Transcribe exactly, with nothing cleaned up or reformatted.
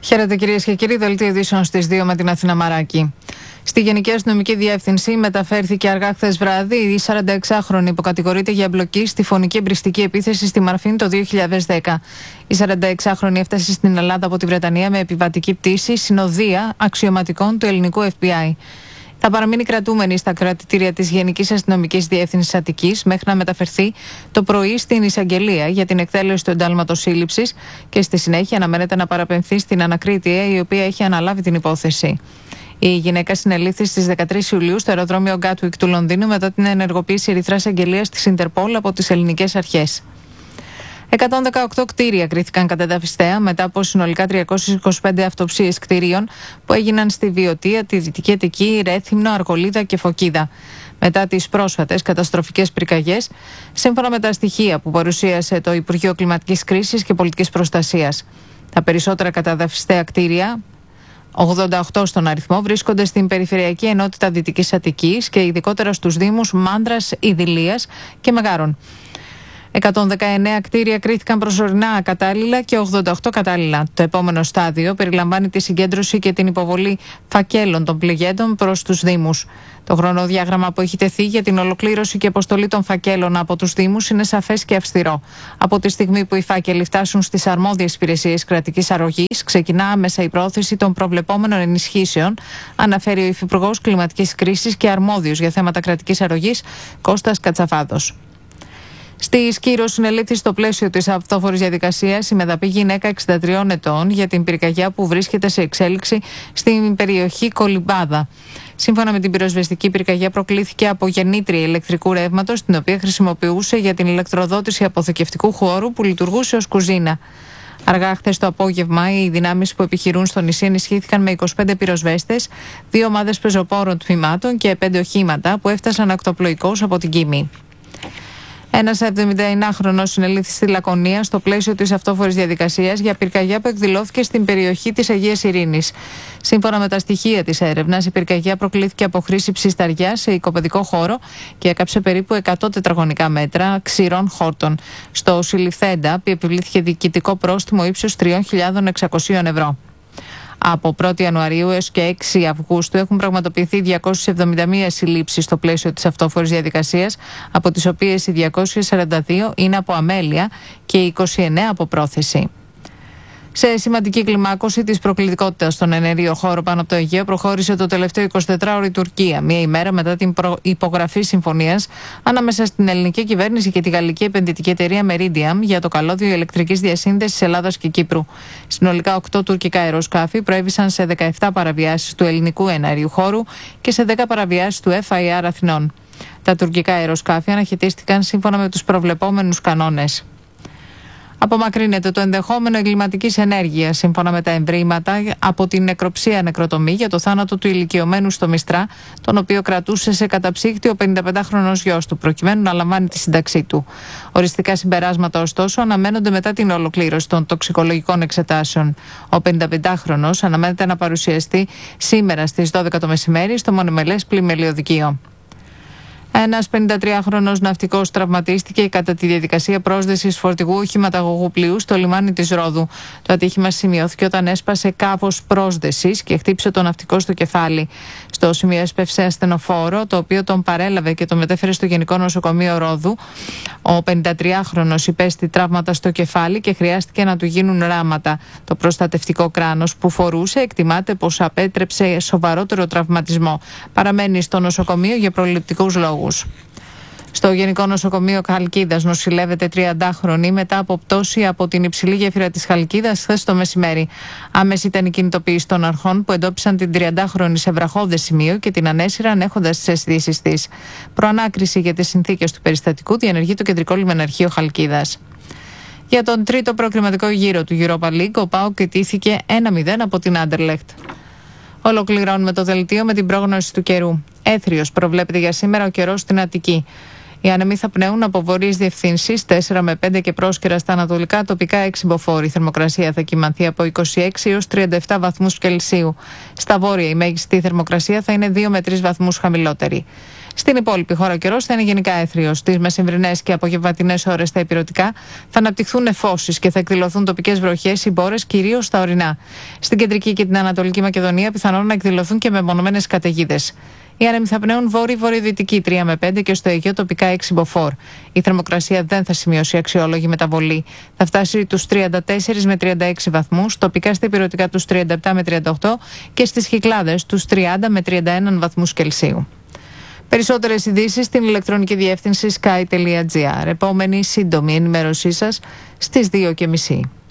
Χαίρετε κυρίες και κύριοι, δελτίο ειδήσεων στις δύο με την Αθήνα Μαράκη. Στη Γενική Αστυνομική Διεύθυνση μεταφέρθηκε αργά χθες βράδυ η σαρανταεξάχρονη που κατηγορείται για εμπλοκή στη φωνική εμπριστική επίθεση στη Μαρφίν το δύο χιλιάδες δέκα. Η σαρανταεξάχρονη έφτασε στην Ελλάδα από τη Βρετανία με επιβατική πτήση συνοδεία αξιωματικών του ελληνικού εφ μπι άι. Θα παραμείνει κρατούμενη στα κρατητήρια της Γενικής Αστυνομικής Διεύθυνσης Αττικής μέχρι να μεταφερθεί το πρωί στην εισαγγελία για την εκτέλεση του εντάλματος σύλληψης και στη συνέχεια αναμένεται να παραπεμφθεί στην ανακρίτρια η οποία έχει αναλάβει την υπόθεση. Η γυναίκα συνελήφθη στις δεκατρείς Ιουλίου στο αεροδρόμιο Gatwick του Λονδίνου μετά την ενεργοποίηση ερυθράς αγγελίας της Ιντερπόλ από τις ελληνικές αρχές. εκατόν δεκαοκτώ κτίρια κρίθηκαν κατεδαφιστέα μετά από συνολικά τριακόσιες είκοσι πέντε αυτοψίες κτίριων που έγιναν στη Βιωτία, τη Δυτική Αττική, Ρέθυμνο, Αργολίδα και Φωκίδα. Μετά τις πρόσφατες καταστροφικές πυρκαγιές, σύμφωνα με τα στοιχεία που παρουσίασε το Υπουργείο Κλιματικής Κρίσης και Πολιτικής Προστασίας. Τα περισσότερα κατεδαφιστέα κτίρια, ογδόντα οκτώ στον αριθμό, βρίσκονται στην Περιφερειακή Ενότητα Δυτικής Αττικής και ειδικότερα στους Δήμους Μάντρας, Ιδηλίας και Μεγάρων. εκατόν δεκαεννέα κτίρια κρίθηκαν προσωρινά ακατάλληλα και ογδόντα οκτώ κατάλληλα. Το επόμενο στάδιο περιλαμβάνει τη συγκέντρωση και την υποβολή φακέλων των πληγέντων προς τους Δήμους. Το χρονοδιάγραμμα που έχει τεθεί για την ολοκλήρωση και αποστολή των φακέλων από τους Δήμους είναι σαφές και αυστηρό. Από τη στιγμή που οι φάκελοι φτάσουν στις αρμόδιες υπηρεσίες κρατικής αρρωγής, ξεκινά άμεσα η πρόθεση των προβλεπόμενων ενισχύσεων, αναφέρει ο Υφυπουργός Κλιματικής Κρίσης και αρμόδιος για θέματα κρατικής αρρωγής Κώστας Κατσαφάδος. Στη Σκύρο συνελήφθη στο πλαίσιο της αυτόφορης διαδικασίας η μεδαπή γυναίκα εξήντα τριών ετών για την πυρκαγιά που βρίσκεται σε εξέλιξη στην περιοχή Κολυμπάδα. Σύμφωνα με την πυροσβεστική, πυρκαγιά προκλήθηκε από γεννήτρια ηλεκτρικού ρεύματος, την οποία χρησιμοποιούσε για την ηλεκτροδότηση αποθηκευτικού χώρου που λειτουργούσε ως κουζίνα. Αργά χθες το απόγευμα, οι δυνάμεις που επιχειρούν στο νησί ενισχύθηκαν με είκοσι πέντε πυροσβέστες, δύο ομάδες πεζοπόρων τμήματων και πέντε οχήματα που έφτασαν ακτοπλοϊκώς από την Κίμη. Ένας εβδομηνταεννάχρονος συνελήφθη στη Λακωνία στο πλαίσιο της αυτόφορης διαδικασίας για πυρκαγιά που εκδηλώθηκε στην περιοχή της Αγίας Ειρήνης. Σύμφωνα με τα στοιχεία της έρευνας, η πυρκαγιά προκλήθηκε από χρήση ψισταριά σε οικοπεδικό χώρο και έκαψε περίπου εκατό τετραγωνικά μέτρα ξηρών χόρτων. Στο συλληφθέντα επιβλήθηκε διοικητικό πρόστιμο ύψους τρεις χιλιάδες εξακόσια ευρώ. Από πρώτη Ιανουαρίου έως και έξι Αυγούστου έχουν πραγματοποιηθεί διακόσιες εβδομήντα μία συλλήψεις στο πλαίσιο της αυτόφορης διαδικασίας, από τις οποίες οι διακόσιες σαράντα δύο είναι από αμέλεια και οι είκοσι εννέα από πρόθεση. Σε σημαντική κλιμάκωση της προκλητικότητας στον εναέριο χώρο πάνω από το Αιγαίο προχώρησε το τελευταίο εικοσιτετράωρο η Τουρκία, μία ημέρα μετά την υπογραφή συμφωνίας ανάμεσα στην ελληνική κυβέρνηση και τη γαλλική επενδυτική εταιρεία Meridiam για το καλώδιο ηλεκτρικής διασύνδεσης Ελλάδας και Κύπρου. Συνολικά οκτώ τουρκικά αεροσκάφη προέβησαν σε δεκαεπτά παραβιάσεις του ελληνικού εναέριου χώρου και σε δέκα παραβιάσεις του εφ άι αρ Αθηνών. Τα τουρκικά αεροσκάφη αναχαιτίστηκαν σύμφωνα με τους προβλεπόμενους κανόνες. Απομακρύνεται το ενδεχόμενο εγκληματικής ενέργειας, σύμφωνα με τα εμβρήματα, από την νεκροψία νεκροτομή για το θάνατο του ηλικιωμένου στο Μιστρά, τον οποίο κρατούσε σε καταψύχτη ο πενηνταπεντάχρονος γιος του, προκειμένου να λαμβάνει τη σύνταξή του. Οριστικά συμπεράσματα, ωστόσο, αναμένονται μετά την ολοκλήρωση των τοξικολογικών εξετάσεων. Ο πενηνταπεντάχρονος αναμένεται να παρουσιαστεί σήμερα στις δώδεκα το μεσημέρι στο μονομελές πλημελιωδικείο. Ένας πενηντατριάχρονος ναυτικός τραυματίστηκε κατά τη διαδικασία πρόσδεσης φορτηγού οχηματαγωγού πλοίου στο λιμάνι της Ρόδου. Το ατύχημα σημειώθηκε όταν έσπασε κάβος πρόσδεσης και χτύπησε τον ναυτικό στο κεφάλι. Στο σημείο έσπευσε ασθενοφόρο, το οποίο τον παρέλαβε και τον μετέφερε στο Γενικό Νοσοκομείο Ρόδου. Ο πενηντατριάχρονος υπέστη τραύματα στο κεφάλι και χρειάστηκε να του γίνουν ράματα. Το προστατευτικό κράνος που φορούσε εκτιμάται πως απέτρεψε σοβαρότερο τραυματισμό. Παραμένει στο νοσοκομείο για προληπτικούς λόγους. Στο Γενικό Νοσοκομείο Χαλκίδας νοσηλεύεται τριαντάχρονη μετά από πτώση από την υψηλή γέφυρα της Χαλκίδας χθες το μεσημέρι. Άμεση ήταν η κινητοποίηση των αρχών που εντόπισαν την τριαντάχρονη σε βραχώδες σημείο και την ανέσυραν έχοντας τις αισθήσεις της. Προανάκριση για τις συνθήκες του περιστατικού διενεργεί το Κεντρικό Λιμεναρχείο Χαλκίδας. Για τον τρίτο προκριματικό γύρο του Europa League, ο ΠΑΟΚ ιτήθηκε ένα μηδέν από την Άντερλεχτ. Ολοκληρώνουμε το δελτίο με την πρόγνωση του καιρού. Έθριος προβλέπεται για σήμερα ο καιρός στην Αττική. Οι άνεμοι θα πνέουν από βορείες διευθύνσεις τέσσερα με πέντε και πρόσκαιρα στα ανατολικά, τοπικά έξι μποφόρ. Η θερμοκρασία θα κυμανθεί από είκοσι έξι έως τριάντα επτά βαθμούς Κελσίου. Στα βόρεια η μέγιστη θερμοκρασία θα είναι δύο με τρεις βαθμούς χαμηλότερη. Στην υπόλοιπη χώρα ο καιρός θα είναι γενικά έθριος. Στις μεσημβρινές και απογευματινές ώρες στα ηπειρωτικά θα αναπτυχθούν νεφώσεις και θα εκδηλωθούν τοπικές βροχές ή μπόρες, κυρίως στα ορεινά. Στην κεντρική και την Ανατολική Μακεδονία πιθανόν να εκδηλωθούν και μεμονωμένες καταιγίδες. Οι άνεμοι θα πνέουν βόρειο-βορειοδυτική τρία με πέντε και στο Αιγαίο τοπικά έξι μποφόρ. Η θερμοκρασία δεν θα σημειώσει αξιόλογη μεταβολή. Θα φτάσει τους τριάντα τέσσερα με τριάντα έξι βαθμούς, τοπικά στα ηπειρωτικά τους τριάντα επτά με τριάντα οκτώ και στις Κυκλάδες τους τριάντα με τριάντα ένα βαθμούς Κελσίου. Περισσότερες ειδήσεις στην ηλεκτρονική διεύθυνση sky τελεία gr. Επόμενη σύντομη ενημέρωσή σας στις δύο και μισή.